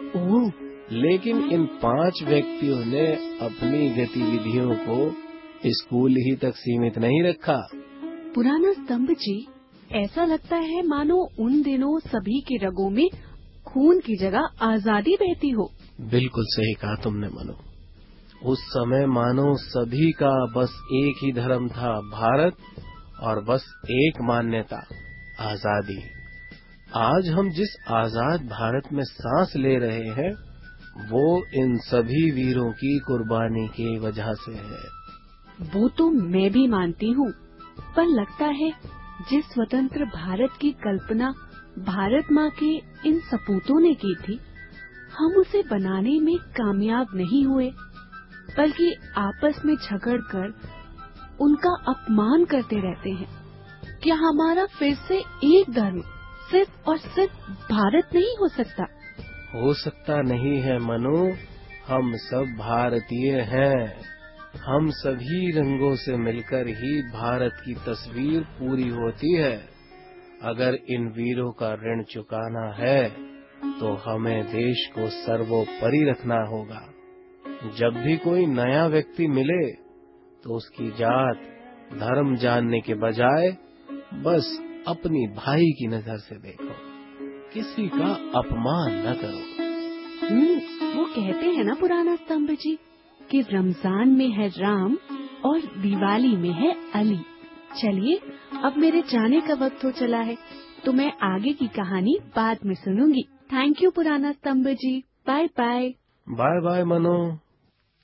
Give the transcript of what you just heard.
ओह, लेकिन इन 5 व्यक्तियों ने अपनी गतिविधियों को स्कूल ही तक सीमित नहीं रखा। पुराना स्तंभ जी, ऐसा लगता है मानो उन दिनों सभी के रगों में खून की जगह आजादी बहती हो। बिल्कुल सही कहा तुमने मनु। उस समय मानो सभी का बस एक ही धर्म था, भारत, और बस एक मान्यता, आजादी। आज हम जिस आजाद भारत में सांस ले रहे हैं, वो इन सभी वीरों की कुर्बानी की वजह से है। वो तो मैं भी मानती हूँ, पर लगता है जिस स्वतंत्र भारत की कल्पना भारत माँ के इन सपूतों ने की थी, हम उसे बनाने में कामयाब नहीं हुए, बल्कि आपस में झगड़कर उनका अपमान करते रहते हैं। क्या हमारा फिर से एक धर्म सिर्फ और सिर्फ भारत नहीं हो सकता? हो सकता नहीं है मनु, हम सब भारतीय हैं। हम सभी रंगों से मिलकर ही भारत की तस्वीर पूरी होती है। अगर इन वीरों का ऋण चुकाना है, तो हमें देश को सर्वोपरि रखना होगा। जब भी कोई नया व्यक्ति मिले, तो उसकी जात, धर्म जानने के बजाय बस अपनी भाई की नजर से देखो, किसी का अपमान न करो। वो कहते हैं ना पुराना स्तंभ जी कि रमजान में है राम और दिवाली में है अली। चलिए, अब मेरे जाने का वक्त हो चला है, तो मैं आगे की कहानी बाद में सुनूंगी। थैंक यू पुराना स्तंभ जी। Bye bye. Bye bye Manu.